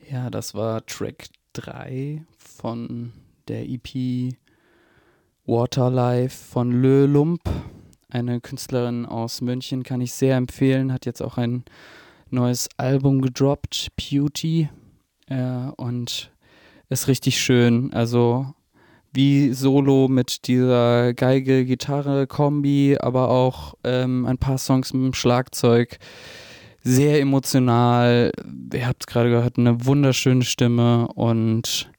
Ja, das war Track 3 von der EP Waterlife von Lö Lump. Eine Künstlerin aus München, kann ich sehr empfehlen. Hat jetzt auch ein neues Album gedroppt, Beauty. Und ist richtig schön. Also wie Solo mit dieser Geige-Gitarre-Kombi, aber auch ein paar Songs mit dem Schlagzeug. Sehr emotional. Ihr habt es gerade gehört, eine wunderschöne Stimme und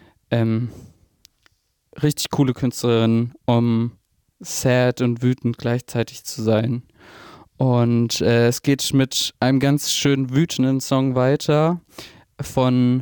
richtig coole Künstlerin, um sad und wütend gleichzeitig zu sein. Und es geht mit einem ganz schön wütenden Song weiter von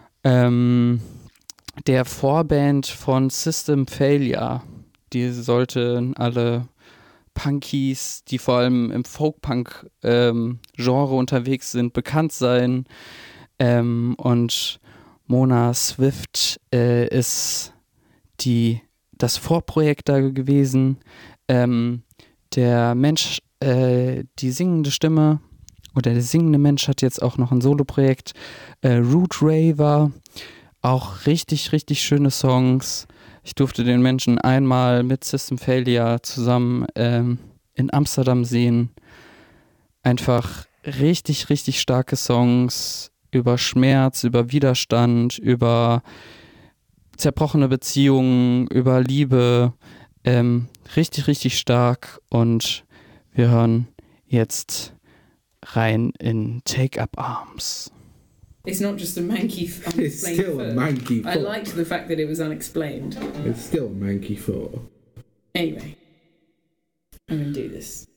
der Vorband von System Failure. Die sollten alle Punkies, die vor allem im Folk-Punk-Genre unterwegs sind, bekannt sein. Und Mona Swift ist das Vorprojekt da gewesen. Der Mensch, die singende Stimme oder der singende Mensch hat jetzt auch noch ein Soloprojekt. Root Raver, auch richtig, richtig schöne Songs. Ich durfte den Menschen einmal mit System Failure zusammen in Amsterdam sehen. Einfach richtig, richtig starke Songs über Schmerz, über Widerstand, über zerbrochene Beziehungen, über Liebe. Richtig, richtig stark. Und wir hören jetzt rein in Take Up Arms. It's not just a manky, unexplained It's still foot. a manky I foot. liked the fact that it was unexplained. It's still manky foot. Anyway, I'm going to do this.